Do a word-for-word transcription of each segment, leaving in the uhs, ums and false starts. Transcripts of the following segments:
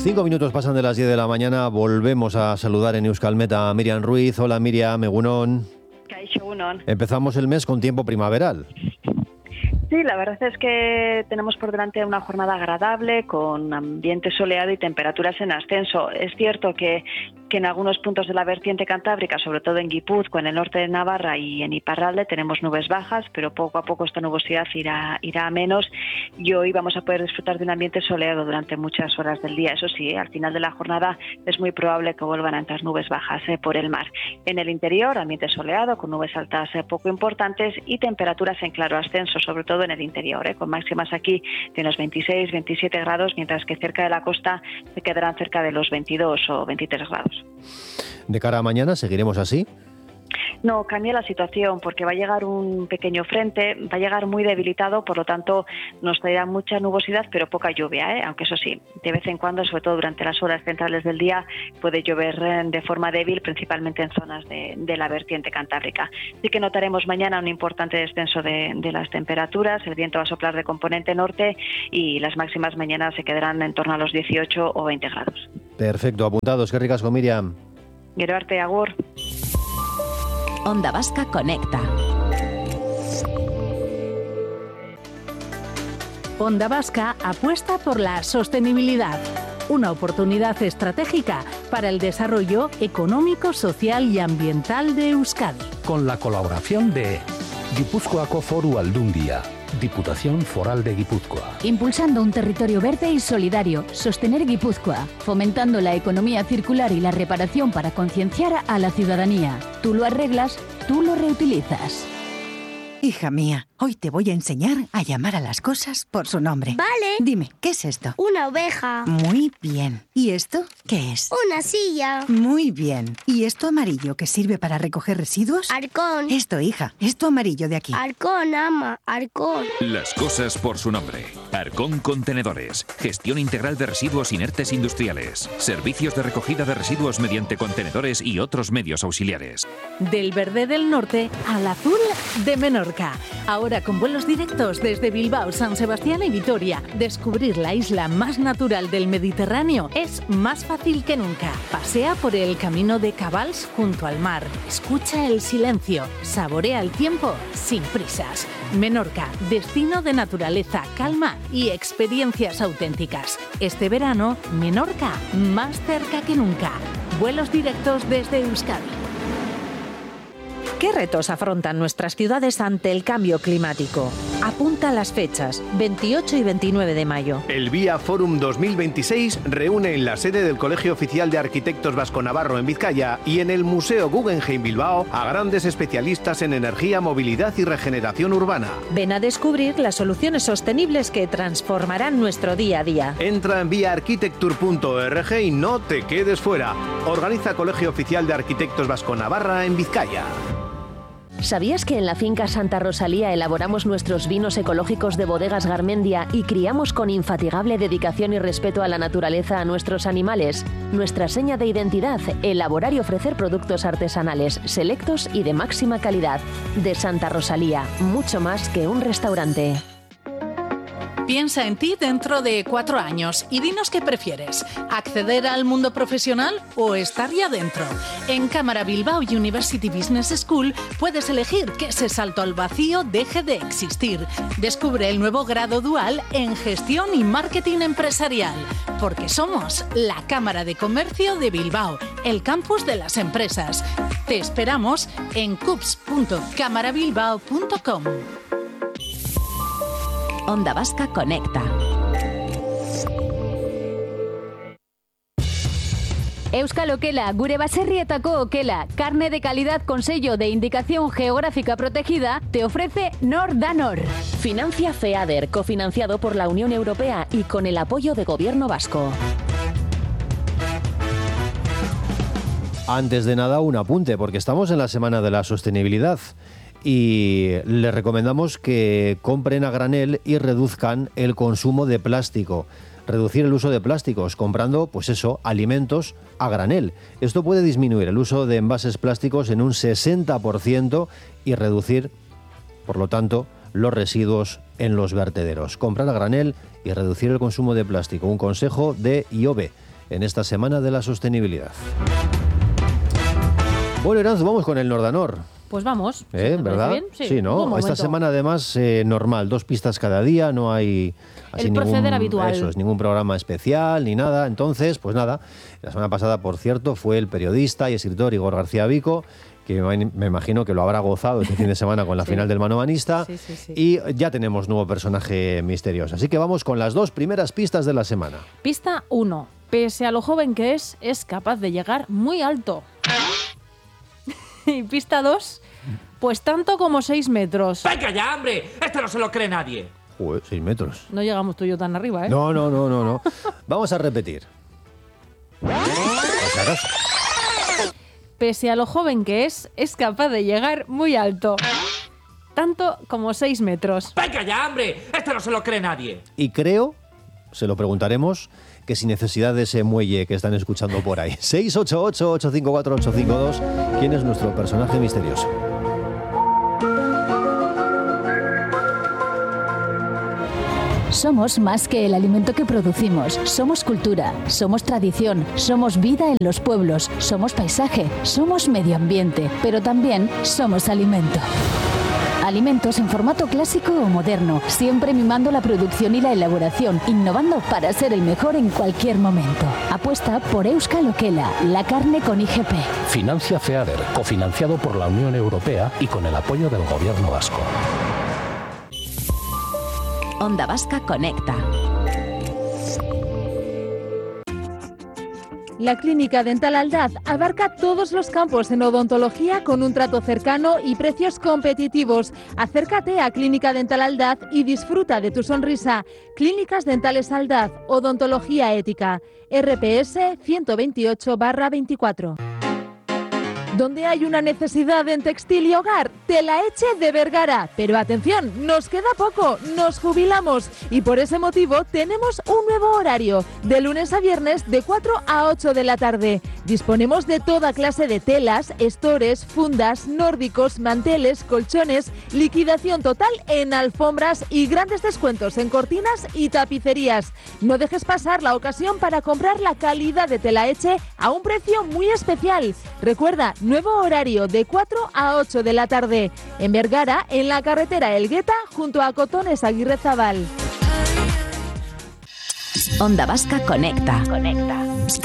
Cinco minutos pasan de las diez de la mañana, volvemos a saludar en Euskalmet a Miriam Ruiz. Hola Miriam, egunon. Kaixo, egunon. Empezamos el mes con tiempo primaveral. Sí, la verdad es que tenemos por delante una jornada agradable, con ambiente soleado y temperaturas en ascenso. Es cierto que, que en algunos puntos de la vertiente cantábrica, sobre todo en Guipúzcoa, en el norte de Navarra y en Iparralde, tenemos nubes bajas, pero poco a poco esta nubosidad irá, irá a menos y hoy vamos a poder disfrutar de un ambiente soleado durante muchas horas del día. Eso sí, al final de la jornada es muy probable que vuelvan a entrar nubes bajas eh, por el mar. En el interior, ambiente soleado, con nubes altas eh, poco importantes y temperaturas en claro ascenso, sobre todo en el interior, eh, con máximas aquí de unos veintiséis, veintisiete grados, mientras que cerca de la costa se quedarán cerca de los veintidós o veintitrés grados. ¿De cara a mañana seguiremos así? No, cambia la situación porque va a llegar un pequeño frente, va a llegar muy debilitado, por lo tanto nos traerá mucha nubosidad pero poca lluvia, ¿eh? Aunque eso sí, de vez en cuando, sobre todo durante las horas centrales del día, puede llover de forma débil, principalmente en zonas de, de la vertiente cantábrica. Sí que notaremos mañana un importante descenso de, de las temperaturas, el viento va a soplar de componente norte y las máximas mañana se quedarán en torno a los dieciocho o veinte grados. Perfecto, apuntados, qué ricasco, Miriam. Gero arte, agur. Onda Vasca Conecta. Onda Vasca apuesta por la sostenibilidad, una oportunidad estratégica para el desarrollo económico, social y ambiental de Euskadi. Con la colaboración de Gipuzkoako Foru Aldundia, Diputación Foral de Guipúzcoa. Impulsando un territorio verde y solidario, sostener Guipúzcoa, fomentando la economía circular y la reparación para concienciar a la ciudadanía. Tú lo arreglas, tú lo reutilizas. Hija mía, hoy te voy a enseñar a llamar a las cosas por su nombre. Vale. Dime, ¿qué es esto? Una oveja. Muy bien. ¿Y esto qué es? Una silla. Muy bien. ¿Y esto amarillo que sirve para recoger residuos? Arcón. Esto, hija, esto amarillo de aquí. Arcón, ama, Arcón. Las cosas por su nombre. Arcón Contenedores. Gestión integral de residuos inertes industriales. Servicios de recogida de residuos mediante contenedores y otros medios auxiliares. Del verde del norte al azul de Menorca. Ahora con vuelos directos desde Bilbao, San Sebastián y Vitoria. Descubrir la isla más natural del Mediterráneo es más fácil que nunca. Pasea por el camino de Cabals junto al mar. Escucha el silencio. Saborea el tiempo sin prisas. Menorca, destino de naturaleza, calma y experiencias auténticas. Este verano, Menorca, más cerca que nunca. Vuelos directos desde Euskadi. ¿Qué retos afrontan nuestras ciudades ante el cambio climático? Apunta las fechas, veintiocho y veintinueve de mayo. El Vía Forum dos mil veintiséis reúne en la sede del Colegio Oficial de Arquitectos Vasco-Navarro en Vizcaya y en el Museo Guggenheim Bilbao a grandes especialistas en energía, movilidad y regeneración urbana. Ven a descubrir las soluciones sostenibles que transformarán nuestro día a día. Entra en vía arquitecture punto org y no te quedes fuera. Organiza Colegio Oficial de Arquitectos Vasco-Navarra en Vizcaya. ¿Sabías que en la finca Santa Rosalía elaboramos nuestros vinos ecológicos de Bodegas Garmendia y criamos con infatigable dedicación y respeto a la naturaleza a nuestros animales? Nuestra seña de identidad, elaborar y ofrecer productos artesanales, selectos y de máxima calidad. De Santa Rosalía, mucho más que un restaurante. Piensa en ti dentro de cuatro años y dinos qué prefieres, acceder al mundo profesional o estar ya dentro. En Cámara Bilbao University Business School puedes elegir que ese salto al vacío deje de existir. Descubre el nuevo grado dual en Gestión y Marketing Empresarial, porque somos la Cámara de Comercio de Bilbao, el campus de las empresas. Te esperamos en cups punto cámara bilbao punto com. Onda Vasca Conecta. Euskal Okela, gure baserrietako okela, carne de calidad con sello de indicación geográfica protegida, te ofrece Nor da Nor. Financia FEADER, cofinanciado por la Unión Europea y con el apoyo de Gobierno Vasco. Antes de nada, un apunte, porque estamos en la Semana de la Sostenibilidad. Y les recomendamos que compren a granel y reduzcan el consumo de plástico. Reducir el uso de plásticos, comprando, pues eso, alimentos a granel. Esto puede disminuir el uso de envases plásticos en un sesenta por ciento y reducir, por lo tanto, los residuos en los vertederos. Comprar a granel y reducir el consumo de plástico. Un consejo de I O B E, en esta Semana de la Sostenibilidad. Bueno, Iranzu, vamos con el Nordanor. Pues vamos. ¿Eh? ¿Verdad? Bien? Sí, sí, ¿no? Esta semana además eh, normal, dos pistas cada día, no hay así el ningún, proceder habitual. Eso es, ningún programa especial ni nada. Entonces, pues nada, la semana pasada, por cierto, fue el periodista y escritor Igor García Vico, que me imagino que lo habrá gozado este fin de semana con la sí. final del Manomanista. Sí, sí, sí. Y ya tenemos nuevo personaje misterioso. Así que vamos con las dos primeras pistas de la semana. Pista uno. Pese a lo joven que es, es capaz de llegar muy alto. Y pista dos. Pues tanto como seis metros. ¡Venga ya, hombre! ¡Esto no se lo cree nadie! Joder, seis metros. No llegamos tú y yo tan arriba, ¿eh? No, no, no, no, no. Vamos a repetir. Pese a lo joven que es, es capaz de llegar muy alto. Tanto como seis metros. ¡Venga ya, hombre! ¡Esto no se lo cree nadie! Y creo, se lo preguntaremos, que sin necesidad de ese muelle que están escuchando por ahí. seis ocho ocho, ocho cinco cuatro, ocho cinco dos. ¿Quién es nuestro personaje misterioso? Somos más que el alimento que producimos. Somos cultura, somos tradición, somos vida en los pueblos, somos paisaje, somos medio ambiente, pero también somos alimento. Alimentos en formato clásico o moderno, siempre mimando la producción y la elaboración, innovando para ser el mejor en cualquier momento. Apuesta por Euskal Okela, la carne con I G P. Financia FEADER, cofinanciado por la Unión Europea y con el apoyo del Gobierno vasco. Onda Vasca Conecta. La Clínica Dental Aldaz abarca todos los campos en odontología con un trato cercano y precios competitivos. Acércate a Clínica Dental Aldaz y disfruta de tu sonrisa. Clínicas Dentales Aldaz, odontología ética. R P S ciento veintiocho barra veinticuatro. Donde hay una necesidad en textil y hogar, Telaeche de Vergara. Pero atención, nos queda poco, nos jubilamos y por ese motivo tenemos un nuevo horario, de lunes a viernes de cuatro a ocho de la tarde. Disponemos de toda clase de telas, estores, fundas, nórdicos, manteles, colchones, liquidación total en alfombras y grandes descuentos en cortinas y tapicerías. No dejes pasar la ocasión para comprar la calidad de Telaeche a un precio muy especial. Recuerda, nuevo horario de cuatro a ocho de la tarde. En Vergara, en la carretera Elgueta, junto a Cotones Aguirrezabal. Onda Vasca Conecta. Conecta.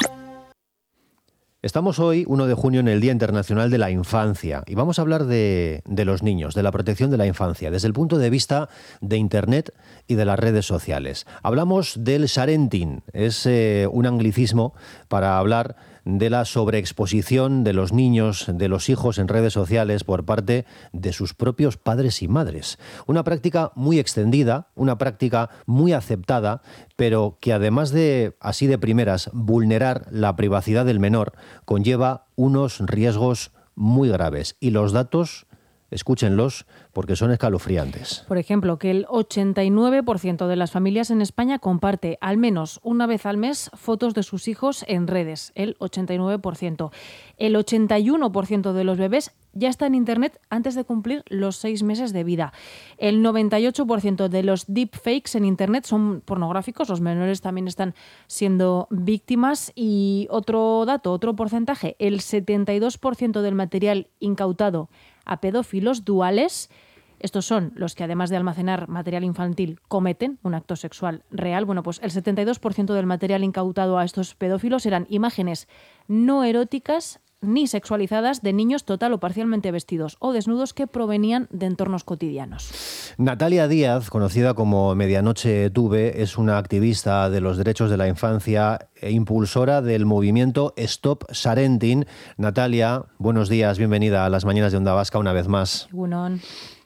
Estamos hoy, uno de junio, en el Día Internacional de la Infancia y vamos a hablar de, de los niños, de la protección de la infancia, desde el punto de vista de Internet y de las redes sociales. Hablamos del sharenting, es eh, un anglicismo para hablar de la sobreexposición de los niños, de los hijos en redes sociales por parte de sus propios padres y madres. Una práctica muy extendida, una práctica muy aceptada, pero que además de, así de primeras, vulnerar la privacidad del menor, conlleva unos riesgos muy graves. Y los datos, escúchenlos, porque son escalofriantes. Por ejemplo, que el ochenta y nueve por ciento de las familias en España comparte al menos una vez al mes fotos de sus hijos en redes. El ochenta y nueve por ciento. El ochenta y uno por ciento de los bebés ya está en Internet antes de cumplir los seis meses de vida. El noventa y ocho por ciento de los deepfakes en Internet son pornográficos. Los menores también están siendo víctimas. Y otro dato, otro porcentaje, el setenta y dos por ciento del material incautado a pedófilos duales, estos son los que además de almacenar material infantil cometen un acto sexual real, bueno, pues el setenta y dos por ciento del material incautado a estos pedófilos eran imágenes no eróticas ni sexualizadas de niños total o parcialmente vestidos o desnudos que provenían de entornos cotidianos. Natalia Díaz, conocida como Medianoche Tuve, es una activista de los derechos de la infancia e impulsora del movimiento Stop Sharenting. Natalia, buenos días, bienvenida a las mañanas de Onda Vasca una vez más. Buenos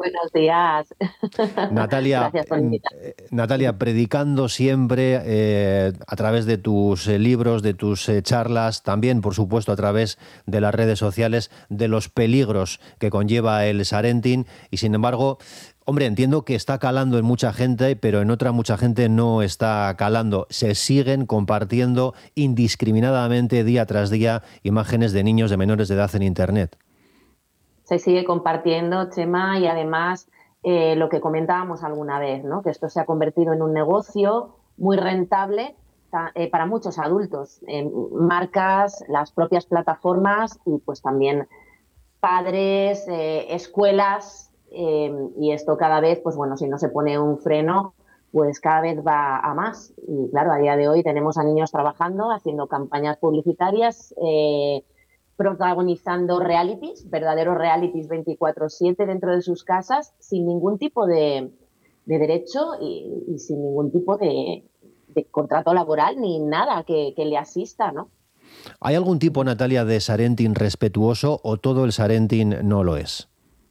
días. Natalia, eh, Natalia, predicando siempre eh, a través de tus eh, libros, de tus eh, charlas, también, por supuesto, a través de las redes sociales, de los peligros que conlleva el sharenting y, sin embargo, hombre, entiendo que está calando en mucha gente, pero en otra mucha gente no está calando. Se siguen compartiendo indiscriminadamente día tras día imágenes de niños de menores de edad en Internet. Se sigue compartiendo, Chema, y además eh, lo que comentábamos alguna vez, ¿no? Que esto se ha convertido en un negocio muy rentable ta, eh, para muchos adultos, eh, marcas, las propias plataformas y pues también padres, eh, escuelas, eh, y esto cada vez, pues bueno, si no se pone un freno, pues cada vez va a más. Y claro, a día de hoy tenemos a niños trabajando, haciendo campañas publicitarias, eh, protagonizando realities, verdaderos realities veinticuatro siete dentro de sus casas, sin ningún tipo de, de derecho y, y sin ningún tipo de, de contrato laboral ni nada que, que le asista, ¿no? ¿Hay algún tipo, Natalia, de Sarentin respetuoso o todo el Sarentin no lo es?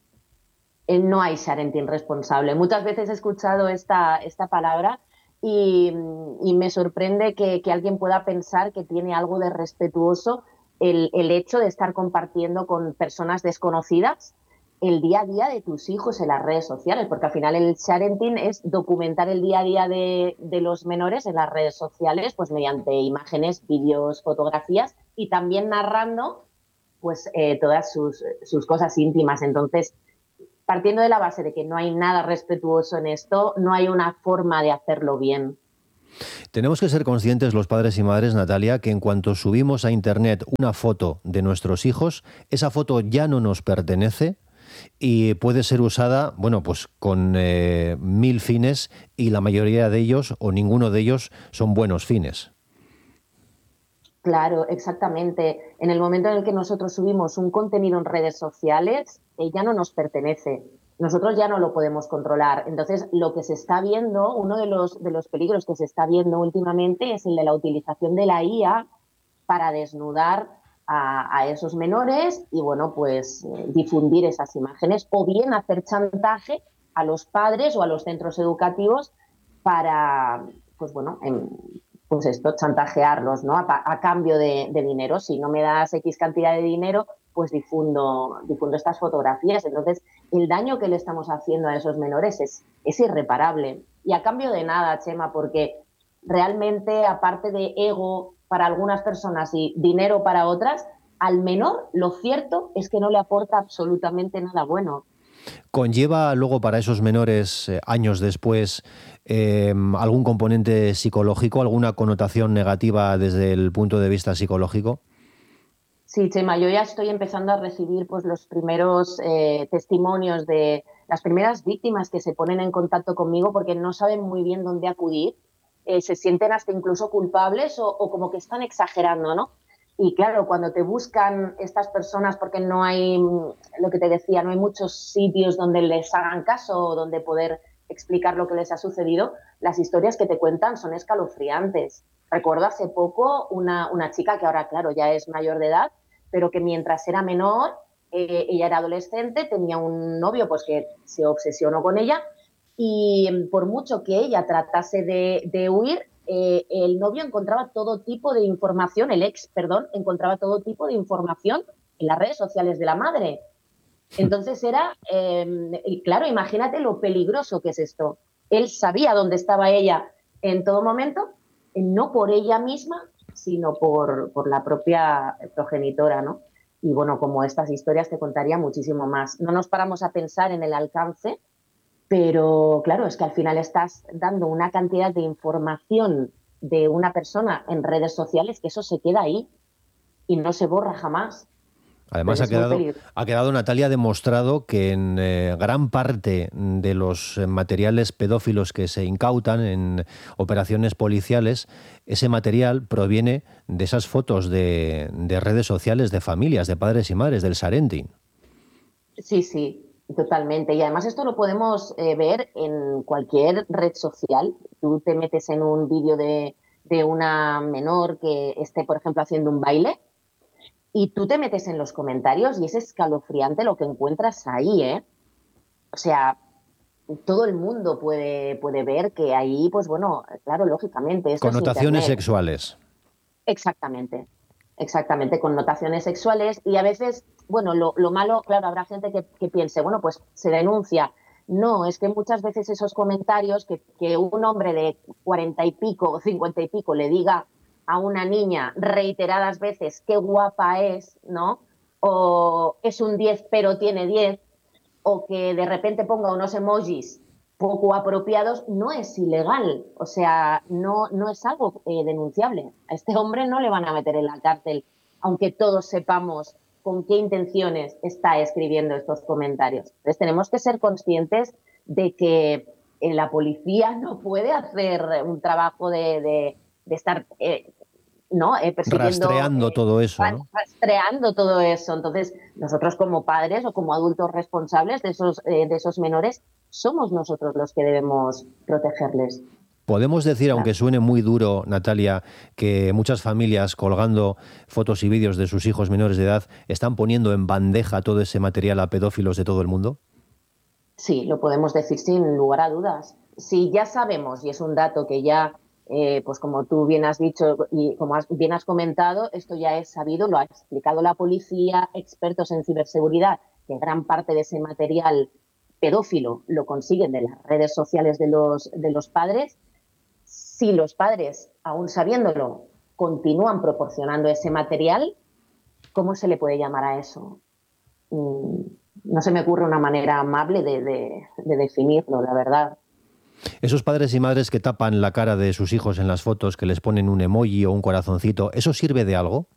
No hay Sarentin responsable. Muchas veces he escuchado esta, esta palabra y, y me sorprende que, que alguien pueda pensar que tiene algo de respetuoso el, el hecho de estar compartiendo con personas desconocidas el día a día de tus hijos en las redes sociales, porque al final el Sarentin es documentar el día a día de, de los menores en las redes sociales, pues mediante imágenes, vídeos, fotografías y también narrando pues eh, todas sus, sus cosas íntimas. Entonces, partiendo de la base de que no hay nada respetuoso en esto, no hay una forma de hacerlo bien. Tenemos que ser conscientes los padres y madres, Natalia, que en cuanto subimos a Internet una foto de nuestros hijos, esa foto ya no nos pertenece y puede ser usada, bueno, pues con eh, mil fines y la mayoría de ellos o ninguno de ellos son buenos fines. Claro, exactamente. En el momento en el que nosotros subimos un contenido en redes sociales, eh, ya no nos pertenece. Nosotros ya no lo podemos controlar. Entonces, lo que se está viendo, uno de los, de los peligros que se está viendo últimamente es el de la utilización de la I A para desnudar a, a esos menores y, bueno, pues eh, difundir esas imágenes o bien hacer chantaje a los padres o a los centros educativos para, pues bueno, en, pues esto, chantajearlos, ¿no? A, a cambio de, de dinero. Si no me das X cantidad de dinero, pues difundo, difundo estas fotografías. Entonces, el daño que le estamos haciendo a esos menores es, es irreparable. Y a cambio de nada, Chema, porque realmente, aparte de ego para algunas personas y dinero para otras, al menor lo cierto es que no le aporta absolutamente nada bueno. ¿Conlleva luego para esos menores, eh, años después, eh, algún componente psicológico, alguna connotación negativa desde el punto de vista psicológico? Sí, Chema, yo ya estoy empezando a recibir pues, los primeros eh, testimonios de las primeras víctimas que se ponen en contacto conmigo porque no saben muy bien dónde acudir, eh, se sienten hasta incluso culpables o, o como que están exagerando, ¿no? Y claro, cuando te buscan estas personas porque no hay, lo que te decía, no hay muchos sitios donde les hagan caso o donde poder explicar lo que les ha sucedido, las historias que te cuentan son escalofriantes. Recuerdo hace poco una, una chica que ahora, claro, ya es mayor de edad, pero que mientras era menor, eh, ella era adolescente, tenía un novio pues que se obsesionó con ella y por mucho que ella tratase de, de huir, eh, el novio encontraba todo tipo de información, el ex, perdón, encontraba todo tipo de información en las redes sociales de la madre. Entonces era, eh, claro, imagínate lo peligroso que es esto. Él sabía dónde estaba ella en todo momento, no por ella misma, sino por, por la propia progenitora, ¿no? Y bueno, como estas historias te contaría muchísimo más. No nos paramos a pensar en el alcance, pero claro, es que al final estás dando una cantidad de información de una persona en redes sociales que eso se queda ahí y no se borra jamás. Además ha quedado, ha quedado, Natalia, demostrado que en eh, gran parte de los materiales pedófilos que se incautan en operaciones policiales, ese material proviene de esas fotos de, de redes sociales de familias, de padres y madres, del Sarentin. Sí, sí, totalmente. Y además esto lo podemos eh, ver en cualquier red social. Tú te metes en un vídeo de, de una menor que esté, por ejemplo, haciendo un baile, y tú te metes en los comentarios y es escalofriante lo que encuentras ahí, ¿eh? O sea, todo el mundo puede, puede ver que ahí, pues bueno, claro, lógicamente... Esto connotaciones es sexuales. Exactamente, exactamente, connotaciones sexuales. Y a veces, bueno, lo, lo malo, claro, habrá gente que, que piense, bueno, pues se denuncia. No, es que muchas veces esos comentarios que, que un hombre de cuarenta y pico o cincuenta y pico le diga a una niña reiteradas veces qué guapa es, ¿no? O es un diez pero tiene diez, o que de repente ponga unos emojis poco apropiados, no es ilegal, o sea, no, no es algo eh, denunciable. A este hombre no le van a meter en la cárcel, aunque todos sepamos con qué intenciones está escribiendo estos comentarios. Entonces tenemos que ser conscientes de que eh, la policía no puede hacer un trabajo de, de, de estar eh, ¿no? eh, persiguiendo, rastreando eh, todo eso, ¿no? Rastreando todo eso. Entonces nosotros como padres o como adultos responsables de esos, eh, de esos menores somos nosotros los que debemos protegerles. Podemos decir, aunque suene muy duro, Natalia, que muchas familias colgando fotos y vídeos de sus hijos menores de edad están poniendo en bandeja todo ese material a pedófilos de todo el mundo. Sí, lo podemos decir sin lugar a dudas. Si ya sabemos, y es un dato que ya, eh, pues como tú bien has dicho y como has, bien has comentado, esto ya es sabido, lo ha explicado la policía, expertos en ciberseguridad, que gran parte de ese material pedófilo lo consiguen de las redes sociales de los, de los padres. Si los padres, aún sabiéndolo, continúan proporcionando ese material, ¿cómo se le puede llamar a eso? Mm, no se me ocurre una manera amable de, de, de definirlo, la verdad. Esos padres y madres que tapan la cara de sus hijos en las fotos, que les ponen un emoji o un corazoncito, ¿eso sirve de algo?